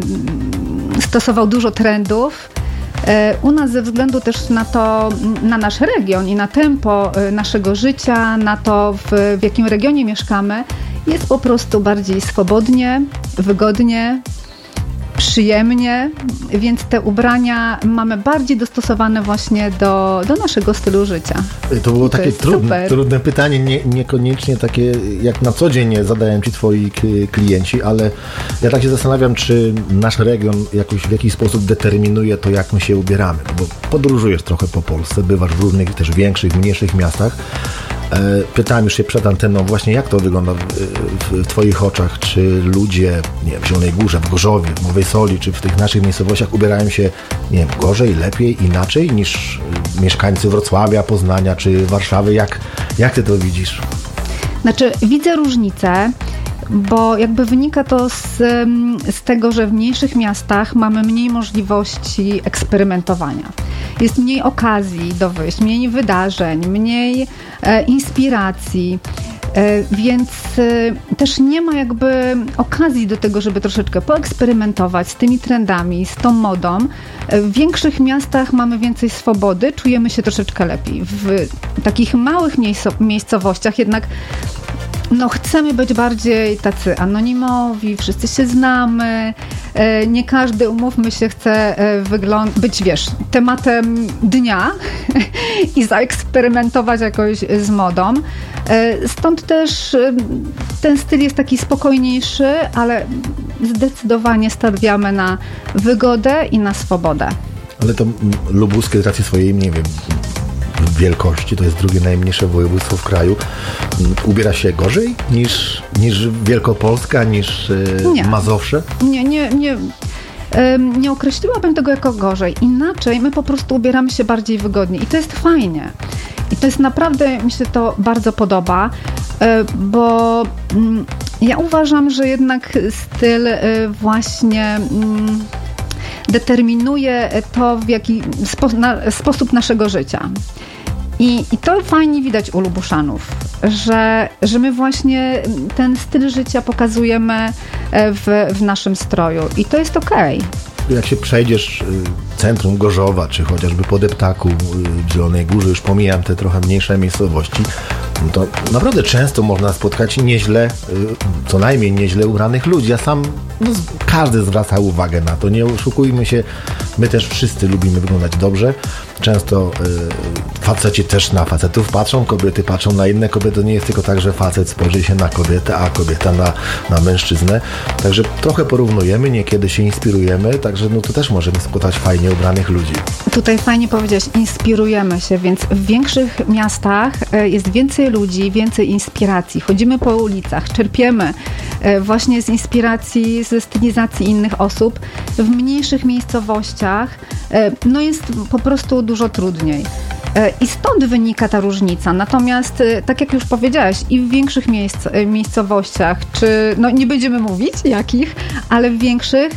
stosował dużo trendów. U nas ze względu też na to, na nasz region i na tempo naszego życia, na to w jakim regionie mieszkamy, jest po prostu bardziej swobodnie, wygodnie, przyjemnie, więc te ubrania mamy bardziej dostosowane właśnie do naszego stylu życia. To było takie trudne pytanie, niekoniecznie takie jak na co dzień zadają ci twoi klienci, ale ja tak się zastanawiam, czy nasz region w jakiś sposób determinuje to, jak my się ubieramy, bo podróżujesz trochę po Polsce, bywasz w różnych też większych, mniejszych miastach. Pytałem już się przed anteną właśnie, jak to wygląda w twoich oczach, czy ludzie, nie wiem, w Zielonej Górze, w Gorzowie, w Nowej Soli, czy w tych naszych miejscowościach ubierają się, nie wiem, gorzej, lepiej, inaczej niż mieszkańcy Wrocławia, Poznania czy Warszawy. Jak ty to widzisz? Znaczy, widzę różnicę, bo jakby wynika to z tego, że w mniejszych miastach mamy mniej możliwości eksperymentowania. Jest mniej okazji do wyjść, mniej wydarzeń, mniej inspiracji, więc też nie ma jakby okazji do tego, żeby troszeczkę poeksperymentować z tymi trendami, z tą modą. W większych miastach mamy więcej swobody, czujemy się troszeczkę lepiej. W takich małych miejscowościach jednak chcemy być bardziej tacy anonimowi, wszyscy się znamy, nie każdy, umówmy się, chce być, tematem dnia i zaeksperymentować jakoś z modą. Stąd też ten styl jest taki spokojniejszy, ale zdecydowanie stawiamy na wygodę i na swobodę. Ale to lubuskie z racji swojej, nie wiem, wielkości, to jest drugie najmniejsze województwo w kraju. Ubiera się gorzej niż Wielkopolska, niż Mazowsze? Nie określiłabym tego jako gorzej. Inaczej my po prostu ubieramy się bardziej wygodnie i to jest fajnie. I to jest naprawdę, mi się to bardzo podoba, bo ja uważam, że jednak styl właśnie determinuje to, w jaki sposób naszego życia. I to fajnie widać u Lubuszanów, że my właśnie ten styl życia pokazujemy w naszym stroju i to jest okej. Jak się przejdziesz centrum Gorzowa, czy chociażby po Deptaku w Zielonej Górze, już pomijam te trochę mniejsze miejscowości, to naprawdę często można spotkać nieźle, co najmniej nieźle ubranych ludzi. Ja sam, każdy zwraca uwagę na to, nie oszukujmy się, my też wszyscy lubimy wyglądać dobrze. Często faceci też na facetów patrzą, kobiety patrzą na inne kobiety. To nie jest tylko tak, że facet spojrzy się na kobietę, a kobieta na mężczyznę. Także trochę porównujemy, niekiedy się inspirujemy, także to też możemy spotkać fajnie ubranych ludzi. Tutaj fajnie powiedziałeś, inspirujemy się, więc w większych miastach jest więcej ludzi, więcej inspiracji. Chodzimy po ulicach, czerpiemy właśnie z inspiracji, ze stylizacji innych osób. W mniejszych miejscowościach jest po prostu dużo trudniej. I stąd wynika ta różnica. Natomiast, tak jak już powiedziałaś, i w większych miejscowościach, czy nie będziemy mówić jakich, ale w większych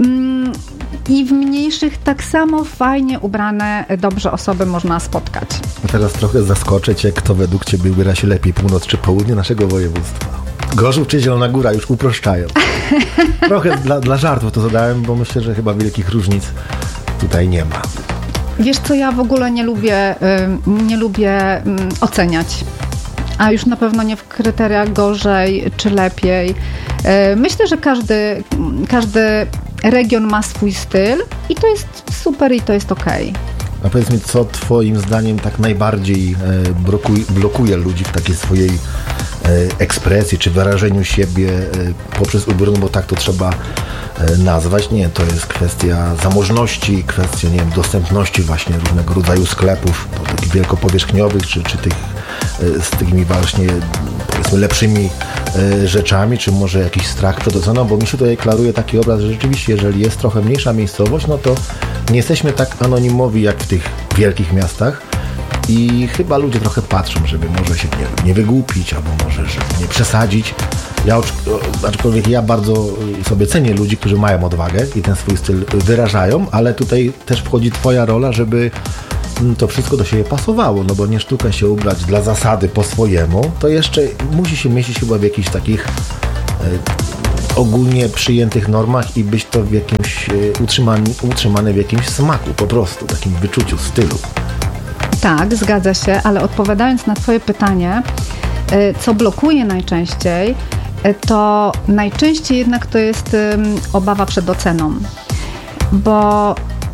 i w mniejszych tak samo fajnie ubrane, dobrze osoby można spotkać. A teraz trochę zaskoczę cię, kto według ciebie ubiera się lepiej, północ czy południe naszego województwa? Gorzów czy Zielona Góra, już uproszczają. Trochę dla żartów to zadałem, bo myślę, że chyba wielkich różnic tutaj nie ma. Wiesz co, ja w ogóle nie lubię oceniać. A już na pewno nie w kryteriach gorzej czy lepiej. Myślę, że każdy region ma swój styl i to jest super i to jest okej. A powiedz mi, co twoim zdaniem tak najbardziej blokuje ludzi w takiej swojej ekspresji czy wyrażeniu siebie poprzez ubiór, bo tak to trzeba nazwać. Nie, to jest kwestia zamożności, kwestia, nie wiem, dostępności właśnie różnego rodzaju sklepów, takich wielkopowierzchniowych, czy tych z tymi właśnie, powiedzmy, lepszymi rzeczami, czy może jakiś strach przed oceną, bo mi się tutaj klaruje taki obraz, że rzeczywiście, jeżeli jest trochę mniejsza miejscowość, to nie jesteśmy tak anonimowi jak w tych wielkich miastach i chyba ludzie trochę patrzą, żeby może się nie wygłupić, albo może żeby nie przesadzić. Aczkolwiek ja bardzo sobie cenię ludzi, którzy mają odwagę i ten swój styl wyrażają, ale tutaj też wchodzi twoja rola, żeby to wszystko do siebie pasowało, bo nie sztuka się ubrać dla zasady po swojemu, to jeszcze musi się mieścić chyba w jakichś takich ogólnie przyjętych normach i być to w jakimś utrzymane w jakimś smaku, po prostu, takim wyczuciu, stylu. Tak, zgadza się, ale odpowiadając na twoje pytanie, co blokuje najczęściej, to najczęściej jednak to jest obawa przed oceną. Bo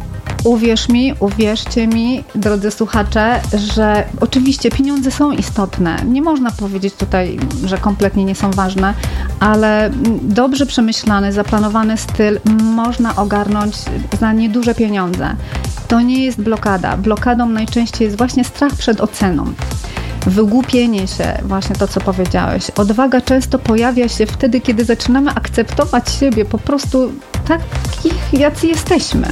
uwierzcie mi, drodzy słuchacze, że oczywiście pieniądze są istotne. Nie można powiedzieć tutaj, że kompletnie nie są ważne, ale dobrze przemyślany, zaplanowany styl można ogarnąć za nieduże pieniądze. To nie jest blokada. Blokadą najczęściej jest właśnie strach przed oceną. Wygłupienie się, właśnie to, co powiedziałeś. Odwaga często pojawia się wtedy, kiedy zaczynamy akceptować siebie po prostu takich, jacy jesteśmy.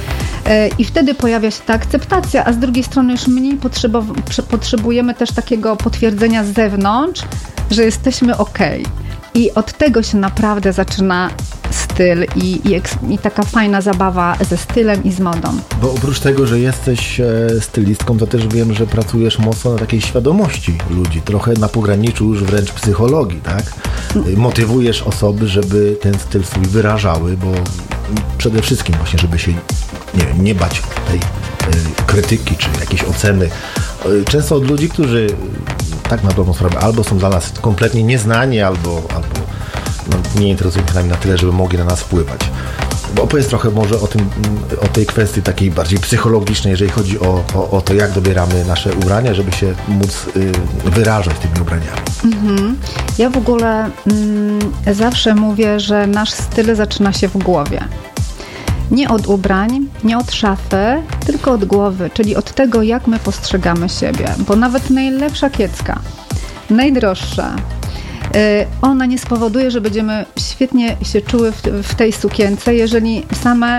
I wtedy pojawia się ta akceptacja, a z drugiej strony już mniej potrzebujemy też takiego potwierdzenia z zewnątrz, że jesteśmy okej. I od tego się naprawdę zaczyna styl i taka fajna zabawa ze stylem i z modą. Bo oprócz tego, że jesteś stylistką, to też wiem, że pracujesz mocno na takiej świadomości ludzi, trochę na pograniczu już wręcz psychologii, tak? Motywujesz osoby, żeby ten styl swój wyrażały, bo przede wszystkim właśnie, żeby się nie bać tej krytyki czy jakiejś oceny. Często od ludzi, którzy tak na dobrą sprawę albo są dla nas kompletnie nieznani, albo nie interesują się nami na tyle, żeby mogli na nas wpływać. Bo opowiedz trochę może o tej kwestii takiej bardziej psychologicznej, jeżeli chodzi o to, jak dobieramy nasze ubrania, żeby się móc wyrażać tymi ubraniami. Ja w ogóle zawsze mówię, że nasz styl zaczyna się w głowie. Nie od ubrań, nie od szafy, tylko od głowy, czyli od tego, jak my postrzegamy siebie. Bo nawet najlepsza kiecka, najdroższa, ona nie spowoduje, że będziemy świetnie się czuły w tej sukience, jeżeli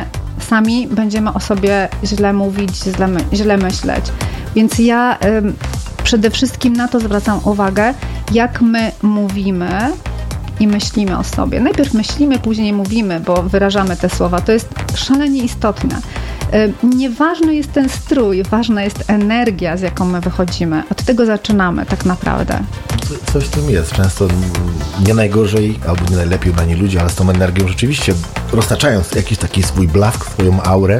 sami będziemy o sobie źle mówić, źle myśleć. Więc ja przede wszystkim na to zwracam uwagę, jak my mówimy i myślimy o sobie. Najpierw myślimy, później mówimy, bo wyrażamy te słowa. To jest szalenie istotne. Nieważny jest ten strój, ważna jest energia, z jaką my wychodzimy. Od tego zaczynamy tak naprawdę. Coś w tym jest. Często nie najgorzej, albo nie najlepiej ubrani ludzie, ale z tą energią rzeczywiście roztaczając jakiś taki swój blask, swoją aurę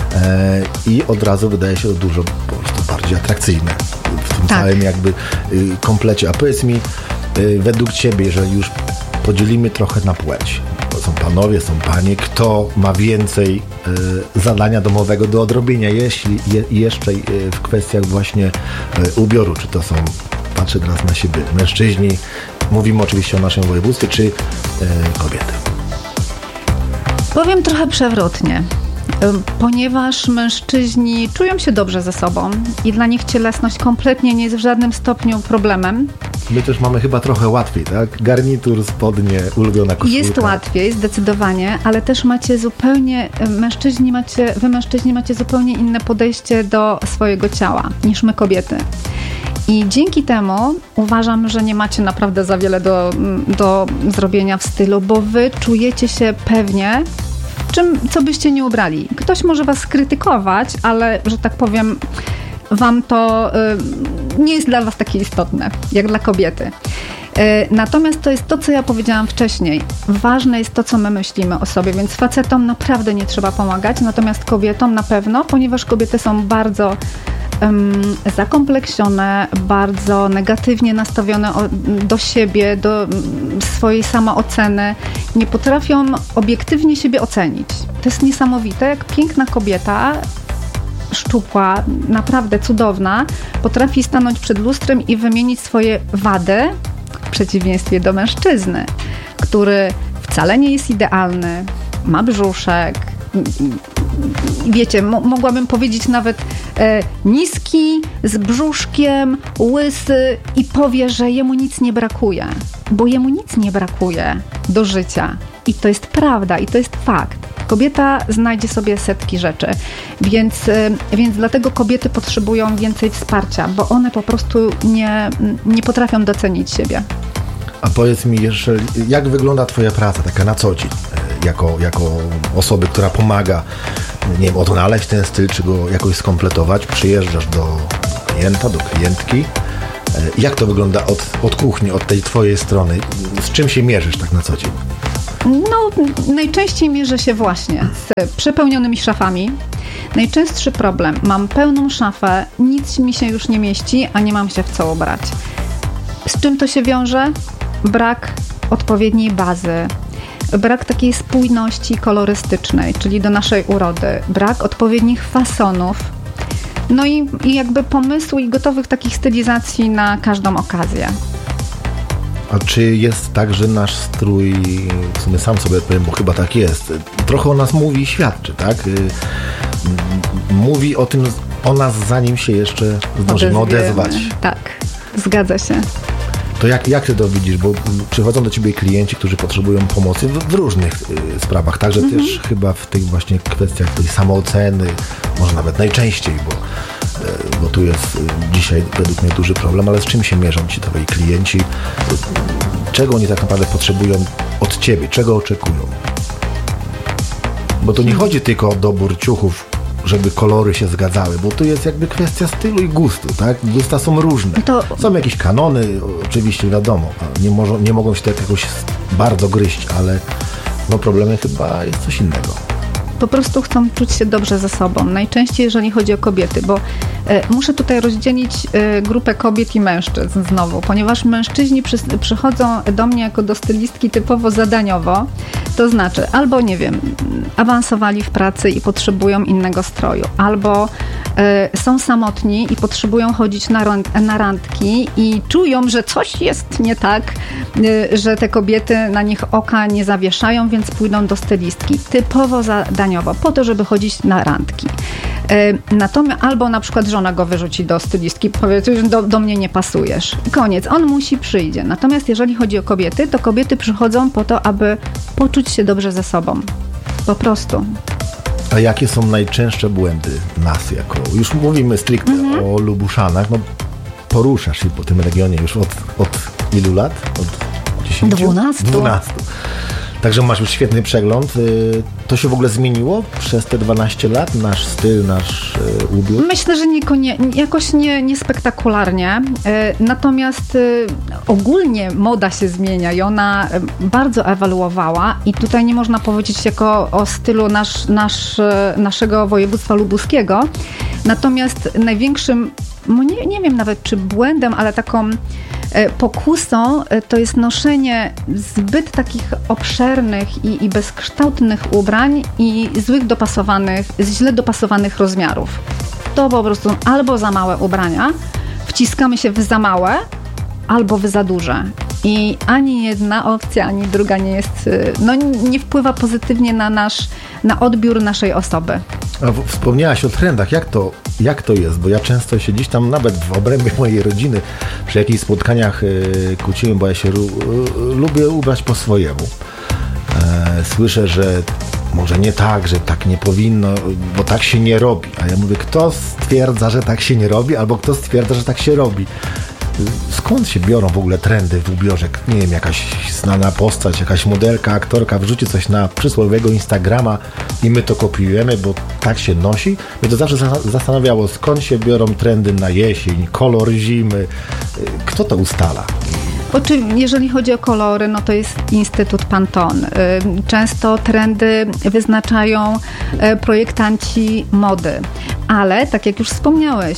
i od razu wydaje się to dużo po prostu bardziej atrakcyjne w tym całym jakby komplecie. A powiedz mi, według ciebie, jeżeli już podzielimy trochę na płeć, bo są panowie, są panie, kto ma więcej zadania domowego do odrobienia, jeśli jeszcze w kwestiach właśnie ubioru, czy to są, patrzę teraz na siebie, mężczyźni, mówimy oczywiście o naszym województwie, czy kobiety? Powiem trochę przewrotnie, ponieważ mężczyźni czują się dobrze ze sobą i dla nich cielesność kompletnie nie jest w żadnym stopniu problemem. My też mamy chyba trochę łatwiej, tak? Garnitur, spodnie, ulubiona koszulka. Jest łatwiej, zdecydowanie, ale też macie zupełnie, wy mężczyźni macie zupełnie inne podejście do swojego ciała niż my kobiety. I dzięki temu uważam, że nie macie naprawdę za wiele do zrobienia w stylu, bo wy czujecie się pewnie co byście nie ubrali. Ktoś może was krytykować, ale, że tak powiem, wam to nie jest dla was takie istotne, jak dla kobiety. Natomiast to jest to, co ja powiedziałam wcześniej. Ważne jest to, co my myślimy o sobie, więc facetom naprawdę nie trzeba pomagać, natomiast kobietom na pewno, ponieważ kobiety są bardzo zakompleksione, bardzo negatywnie nastawione do siebie, do swojej samooceny. Nie potrafią obiektywnie siebie ocenić. To jest niesamowite, jak piękna kobieta, szczupła, naprawdę cudowna, potrafi stanąć przed lustrem i wymienić swoje wady, w przeciwieństwie do mężczyzny, który wcale nie jest idealny, ma brzuszek, wiecie, mogłabym powiedzieć nawet niski, z brzuszkiem, łysy i powie, że jemu nic nie brakuje, bo jemu nic nie brakuje do życia. I to jest prawda, i to jest fakt. Kobieta znajdzie sobie setki rzeczy, więc dlatego kobiety potrzebują więcej wsparcia, bo one po prostu nie potrafią docenić siebie. A powiedz mi, jak wygląda twoja praca taka na co dzień, jako osoby, która pomaga, nie wiem, odnaleźć ten styl, czy go jakoś skompletować, przyjeżdżasz do klienta, do klientki. Jak to wygląda od kuchni, od tej twojej strony? Z czym się mierzysz tak na co dzień? No, najczęściej mierzę się właśnie z przepełnionymi szafami. Najczęstszy problem, mam pełną szafę, nic mi się już nie mieści, a nie mam się w co ubrać. Z czym to się wiąże? Brak odpowiedniej bazy, brak takiej spójności kolorystycznej, czyli do naszej urody, brak odpowiednich fasonów, no i jakby pomysłu i gotowych takich stylizacji na każdą okazję. A czy jest tak, że nasz strój, w sumie sam sobie powiem, bo chyba tak jest, trochę o nas mówi i świadczy, tak? Mówi o nas, zanim się jeszcze zdążymy odezwać. Tak, zgadza się. To jak ty to widzisz? Bo przychodzą do ciebie klienci, którzy potrzebują pomocy w różnych sprawach, także też chyba w tych właśnie kwestiach tej samooceny, może nawet najczęściej, bo tu jest dzisiaj według mnie duży problem, ale z czym się mierzą ci twoi klienci? Czego oni tak naprawdę potrzebują od ciebie? Czego oczekują? Bo to nie chodzi tylko o dobór ciuchów, żeby kolory się zgadzały, bo tu jest jakby kwestia stylu i gustu, tak? Gusta są różne. Są jakieś kanony, oczywiście wiadomo, nie mogą się tak jakoś bardzo gryźć, ale no problemem chyba jest coś innego. Po prostu chcą czuć się dobrze ze sobą. Najczęściej, jeżeli chodzi o kobiety, bo muszę tutaj rozdzielić grupę kobiet i mężczyzn znowu, ponieważ mężczyźni przychodzą do mnie jako do stylistki typowo zadaniowo, to znaczy albo, nie wiem, awansowali w pracy i potrzebują innego stroju, albo są samotni i potrzebują chodzić na randki i czują, że coś jest nie tak, że te kobiety na nich oka nie zawieszają, więc pójdą do stylistki typowo zadaniowo, po to, żeby chodzić na randki. Natomiast albo na przykład żona go wyrzuci do stylistki, powie, że do mnie nie pasujesz. Koniec, on przyjdzie. Natomiast jeżeli chodzi o kobiety, to kobiety przychodzą po to, aby poczuć się dobrze ze sobą. Po prostu. A jakie są najczęstsze błędy nas jako, już mówimy stricte o Lubuszanach, no poruszasz się po tym regionie już od ilu lat? Od 10? 12. Także masz już świetny przegląd. To się w ogóle zmieniło przez te 12 lat? Nasz styl, nasz ubiór? Myślę, że jakoś nie spektakularnie. Natomiast ogólnie moda się zmienia i ona bardzo ewoluowała i tutaj nie można powiedzieć jako o stylu naszego województwa lubuskiego. Natomiast największym, nie wiem nawet czy błędem, ale taką pokusą to jest noszenie zbyt takich obszernych i bezkształtnych ubrań i źle dopasowanych rozmiarów. To po prostu albo za małe ubrania, wciskamy się w za małe, albo w za duże. I ani jedna opcja, ani druga nie wpływa pozytywnie na odbiór naszej osoby. A wspomniałaś o trendach. Jak to jest? Bo ja często się gdzieś tam, nawet w obrębie mojej rodziny, przy jakichś spotkaniach kłóciłem, bo ja się lubię ubrać po swojemu. Słyszę, że może nie tak, że tak nie powinno, bo tak się nie robi. A ja mówię, kto stwierdza, że tak się nie robi, albo kto stwierdza, że tak się robi? Skąd się biorą w ogóle trendy w ubiorze? Nie wiem, jakaś znana postać, jakaś modelka, aktorka wrzuci coś na przysłowiowego Instagrama i my to kopiujemy, bo tak się nosi. Mnie to zawsze zastanawiało, skąd się biorą trendy na jesień, kolor zimy. Kto to ustala? Jeżeli chodzi o kolory, no to jest Instytut Pantone. Często trendy wyznaczają projektanci mody, ale tak jak już wspomniałeś,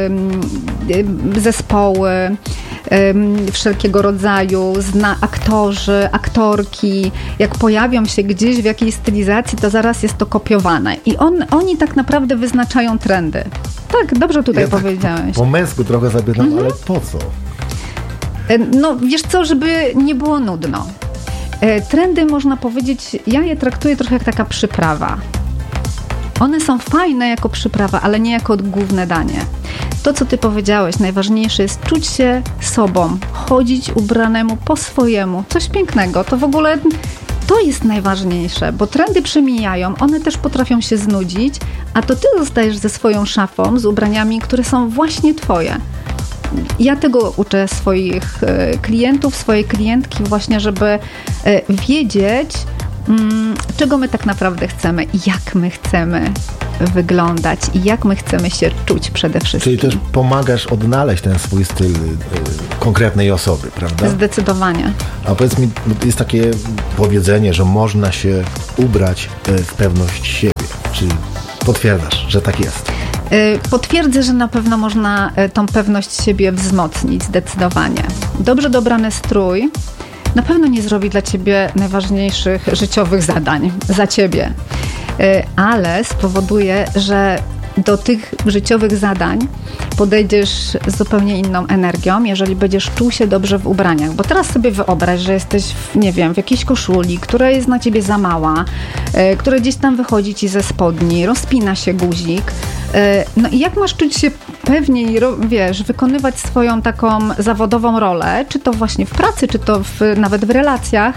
zespoły wszelkiego rodzaju, aktorzy, aktorki, jak pojawią się gdzieś w jakiejś stylizacji, to zaraz jest to kopiowane. I oni tak naprawdę wyznaczają trendy. Tak, dobrze tutaj powiedziałeś. Tak po męsku trochę zapytam, ale po co? No wiesz co, żeby nie było nudno. Trendy, można powiedzieć, ja je traktuję trochę jak taka przyprawa. One są fajne jako przyprawa, ale nie jako główne danie. To, co ty powiedziałeś, najważniejsze jest czuć się sobą, chodzić ubranemu po swojemu. Coś pięknego. To w ogóle to jest najważniejsze, bo trendy przemijają, one też potrafią się znudzić, a to ty zostajesz ze swoją szafą, z ubraniami, które są właśnie twoje. Ja tego uczę swoich klientów, swoje klientki właśnie, żeby wiedzieć, czego my tak naprawdę chcemy i jak my chcemy wyglądać i jak my chcemy się czuć przede wszystkim. Czyli też pomagasz odnaleźć ten swój styl konkretnej osoby, prawda? Zdecydowanie. A powiedz mi, jest takie powiedzenie, że można się ubrać w pewność siebie. Czy potwierdzasz, że tak jest? Potwierdzę, że na pewno można tą pewność siebie wzmocnić zdecydowanie. Dobrze dobrany strój na pewno nie zrobi dla ciebie najważniejszych życiowych zadań za ciebie, ale spowoduje, że do tych życiowych zadań podejdziesz z zupełnie inną energią, jeżeli będziesz czuł się dobrze w ubraniach. Bo teraz sobie wyobraź, że jesteś w jakiejś koszuli, która jest na ciebie za mała, która gdzieś tam wychodzi ci ze spodni, rozpina się guzik. No i jak masz czuć się pewniej, wykonywać swoją taką zawodową rolę, czy to właśnie w pracy, czy to nawet w relacjach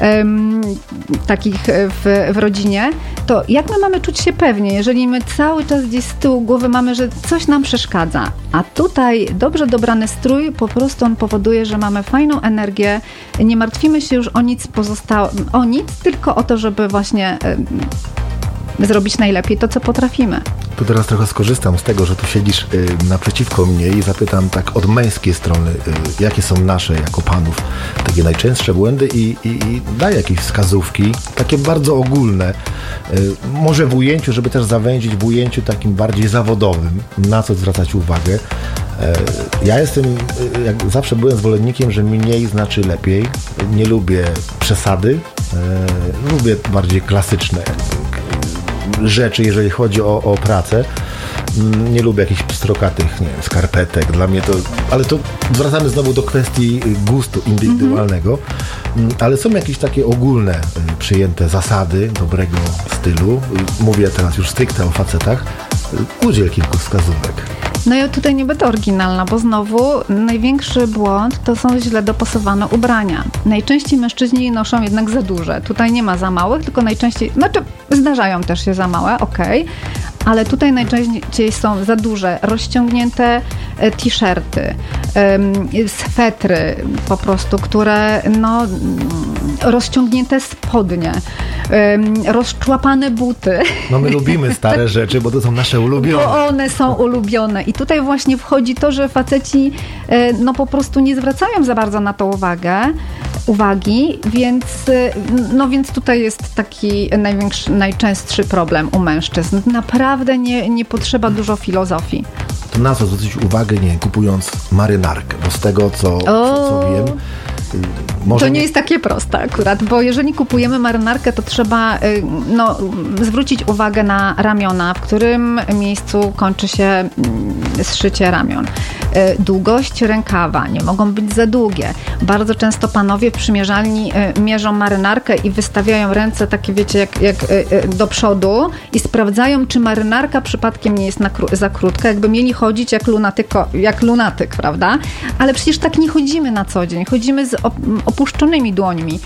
takich w rodzinie, to jak my mamy czuć się pewnie, jeżeli my cały czas gdzieś z tyłu głowy mamy, że coś nam przeszkadza. A tutaj dobrze dobrany strój, po prostu on powoduje, że mamy fajną energię, nie martwimy się już o nic, tylko o to, żeby właśnie zrobić najlepiej to, co potrafimy. Tu teraz trochę skorzystam z tego, że tu siedzisz naprzeciwko mnie i zapytam tak od męskiej strony, jakie są nasze jako panów takie najczęstsze błędy i daj jakieś wskazówki, takie bardzo ogólne, może w ujęciu, żeby też zawęzić w ujęciu takim bardziej zawodowym, na co zwracać uwagę. Ja jestem, jak zawsze byłem zwolennikiem, że mniej znaczy lepiej. Nie lubię przesady, lubię bardziej klasyczne rzeczy, jeżeli chodzi o pracę. Nie lubię jakichś pstrokatych, nie wiem, skarpetek. Dla mnie to... Ale to wracamy znowu do kwestii gustu indywidualnego. Ale są jakieś takie ogólne, przyjęte zasady dobrego stylu. Mówię teraz już stricte o facetach. Udziel kilku wskazówek. No ja tutaj nie będę oryginalna, bo znowu największy błąd to są źle dopasowane ubrania. Najczęściej mężczyźni noszą jednak za duże. Tutaj nie ma za małych, tylko najczęściej, zdarzają też się za małe, okej, ale tutaj najczęściej są za duże, rozciągnięte t-shirty, swetry po prostu, które rozciągnięte spodnie, rozczłapane buty. No my lubimy stare rzeczy, bo to są nasze ulubione. Bo one są ulubione. I tutaj właśnie wchodzi to, że faceci po prostu nie zwracają za bardzo na to uwagi, więc tutaj jest taki najczęstszy problem u mężczyzn. Naprawdę nie potrzeba dużo filozofii. To na co zwrócić uwagę, kupując marynarkę, bo z tego, co wiem, to nie jest takie proste akurat, bo jeżeli kupujemy marynarkę, to trzeba zwrócić uwagę na ramiona, w którym miejscu kończy się zszycie ramion. Długość rękawa, nie mogą być za długie. Bardzo często panowie w przymierzalni mierzą marynarkę i wystawiają ręce takie, wiecie, jak do przodu i sprawdzają, czy marynarka przypadkiem nie jest za krótka, jakby mieli chodzić jak lunatyk, prawda? Ale przecież tak nie chodzimy na co dzień. Chodzimy z opuszczonymi dłońmi.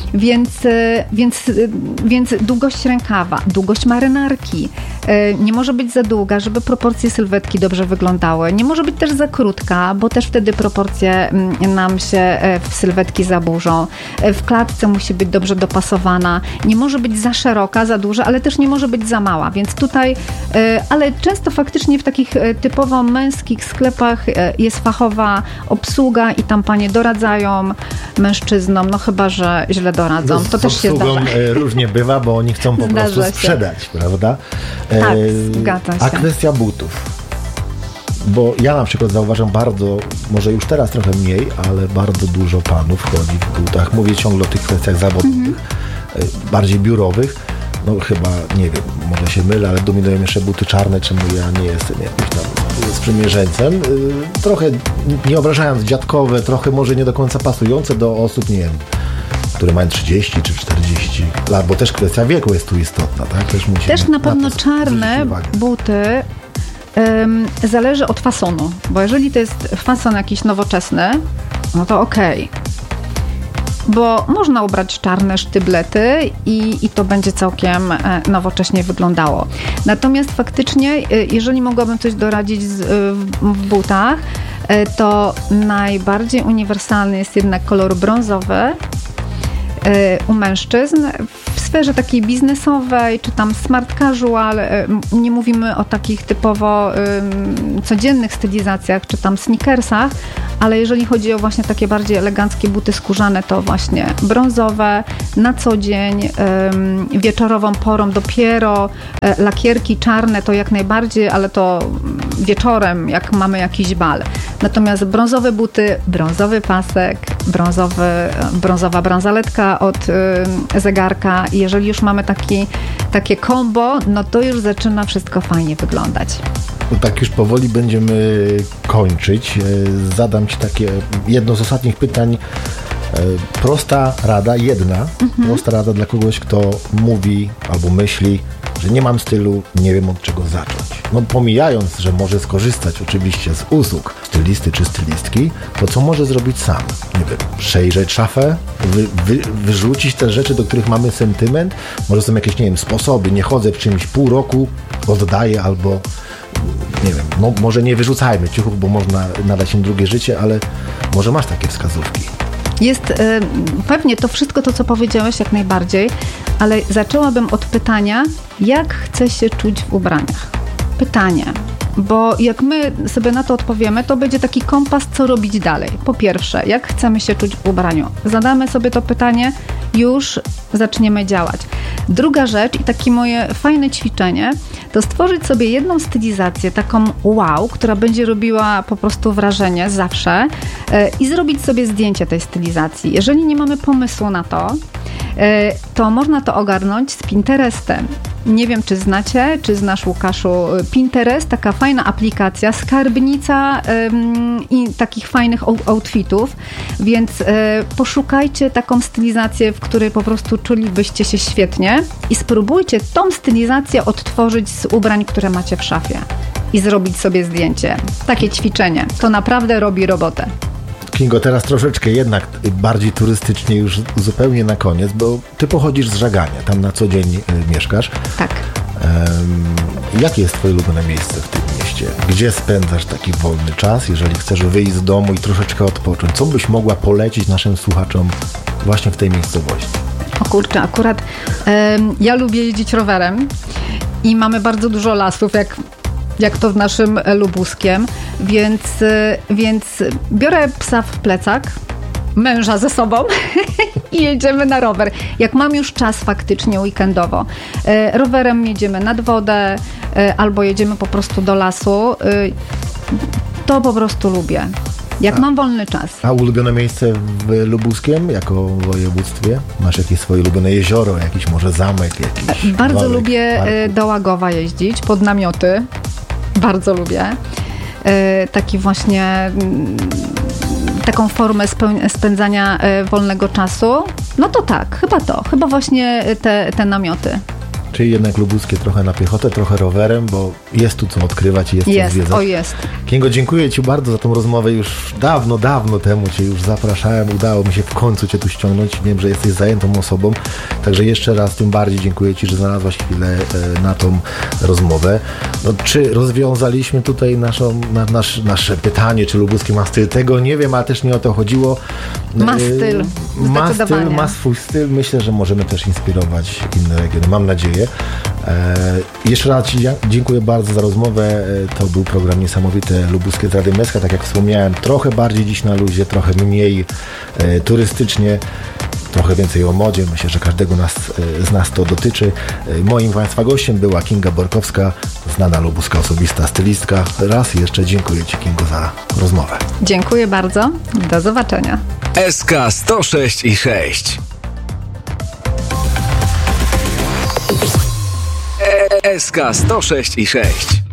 Więc długość rękawa, długość marynarki nie może być za długa, żeby proporcje sylwetki dobrze wyglądały. Nie może być też za krótka, bo też wtedy proporcje nam się w sylwetki zaburzą. W klatce musi być dobrze dopasowana. Nie może być za szeroka, za duża, ale też nie może być za mała. Więc tutaj, ale często faktycznie w takich typowo męskich sklepach jest fachowa obsługa i tam panie doradzają mężczyznom, chyba że źle doradzą. To też się zdarza. Różnie bywa, bo oni chcą po prostu sprzedać, prawda? Tak, zgadza się. A kwestia butów. Bo ja na przykład zauważam bardzo, może już teraz trochę mniej, ale bardzo dużo panów chodzi w butach. Mówię ciągle o tych kwestiach zawodowych, bardziej biurowych. Chyba, nie wiem, może się mylę, ale dominują jeszcze buty czarne, czemu ja nie jestem jakimś tam sprzymierzeńcem. Trochę, nie obrażając, dziadkowe, trochę może nie do końca pasujące do osób, nie wiem, które mają 30 czy 40 lat, bo też kwestia wieku jest tu istotna, tak? Też na pewno czarne buty zależy od fasonu, bo jeżeli to jest fason jakiś nowoczesny, to okej. Bo można ubrać czarne sztyblety i to będzie całkiem nowocześnie wyglądało. Natomiast faktycznie, jeżeli mogłabym coś doradzić w butach, to najbardziej uniwersalny jest jednak kolor brązowy u mężczyzn w sferze takiej biznesowej, czy tam smart casual, nie mówimy o takich typowo codziennych stylizacjach, czy tam sneakersach, ale jeżeli chodzi o właśnie takie bardziej eleganckie buty skórzane, to właśnie brązowe, na co dzień, wieczorową porą dopiero, lakierki czarne to jak najbardziej, ale to wieczorem, jak mamy jakiś bal. Natomiast brązowe buty, brązowy pasek, brązowa bransoletka od zegarka. Jeżeli już mamy takie combo, no to już zaczyna wszystko fajnie wyglądać. No tak już powoli będziemy kończyć. Zadam Ci takie jedno z ostatnich pytań. Prosta rada, prosta rada dla kogoś, kto mówi albo myśli, że nie mam stylu, nie wiem od czego zacząć. No pomijając, że może skorzystać oczywiście z usług stylisty czy stylistki, to co może zrobić sam? Nie wiem, przejrzeć szafę, wyrzucić te rzeczy, do których mamy sentyment. Może są jakieś, nie wiem, sposoby, nie chodzę w czymś pół roku, oddaję albo nie wiem, no może nie wyrzucajmy ciuchów, bo można nadać im drugie życie, ale może masz takie wskazówki. Jest pewnie to wszystko to, co powiedziałeś, jak najbardziej, ale zaczęłabym od pytania, jak chcę się czuć w ubraniach? Pytanie, bo jak my sobie na to odpowiemy, to będzie taki kompas, co robić dalej. Po pierwsze, jak chcemy się czuć w ubraniu? Zadamy sobie to pytanie, już zaczniemy działać. Druga rzecz i takie moje fajne ćwiczenie, to stworzyć sobie jedną stylizację, taką wow, która będzie robiła po prostu wrażenie zawsze i zrobić sobie zdjęcie tej stylizacji. Jeżeli nie mamy pomysłu na to można to ogarnąć z Pinterestem. Nie wiem, czy znacie, czy znasz, Łukaszu, Pinterest, taka fajna aplikacja, skarbnica i takich fajnych outfitów, więc poszukajcie taką stylizację, w której po prostu czulibyście się świetnie i spróbujcie tą stylizację odtworzyć z ubrań, które macie w szafie i zrobić sobie zdjęcie. Takie ćwiczenie, to naprawdę robi robotę. Kingo, teraz troszeczkę jednak bardziej turystycznie już zupełnie na koniec, bo ty pochodzisz z Żagania, tam na co dzień mieszkasz. Tak. Jakie jest twoje ulubione miejsce w tym mieście? Gdzie spędzasz taki wolny czas, jeżeli chcesz wyjść z domu i troszeczkę odpocząć? Co byś mogła polecić naszym słuchaczom właśnie w tej miejscowości? O kurczę, akurat ja lubię jeździć rowerem i mamy bardzo dużo lasów, jak to w naszym Lubuskiem, więc biorę psa w plecak, męża ze sobą i jedziemy na rower. Jak mam już czas faktycznie weekendowo. Rowerem jedziemy nad wodę albo jedziemy po prostu do lasu. To po prostu lubię. Jak mam wolny czas. A ulubione miejsce w Lubuskiem jako województwie? Masz jakieś swoje ulubione jezioro, jakiś może zamek? Jakiś bardzo walek, lubię parku? do Łagowa jeździć, pod namioty. Bardzo lubię. Taki właśnie taką formę spędzania wolnego czasu. No to tak, chyba właśnie te namioty. Czyli jednak lubuskie trochę na piechotę, trochę rowerem, bo jest tu co odkrywać i jest co zwiedzać. Jest. Kingo, dziękuję Ci bardzo za tą rozmowę. Już dawno temu Cię już zapraszałem. Udało mi się w końcu Cię tu ściągnąć. Wiem, że jesteś zajętą osobą. Także jeszcze raz tym bardziej dziękuję Ci, że znalazłaś chwilę na tą rozmowę. No, czy rozwiązaliśmy tutaj nasze pytanie, czy lubuskie ma styl? Tego nie wiem, ale też nie o to chodziło. Ma styl. Ma swój styl. Myślę, że możemy też inspirować inne regiony. Mam nadzieję. Jeszcze raz Ci dziękuję bardzo za rozmowę. To był program Niesamowite Lubuskie z Radiem SK. Tak jak wspomniałem, trochę bardziej dziś na luzie, trochę mniej turystycznie, trochę więcej o modzie. Myślę, że każdego z nas to dotyczy. Moim Państwa gościem była Kinga Borkowska, znana lubuska osobista stylistka. Raz jeszcze dziękuję Ci, Kingo, za rozmowę. Dziękuję bardzo. Do zobaczenia. SK 106 i 6. SK 106 i 6.